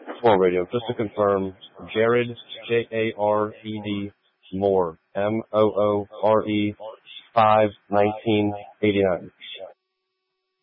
More radio, just to confirm, Jared, Jared, Moore, Moore, 51989.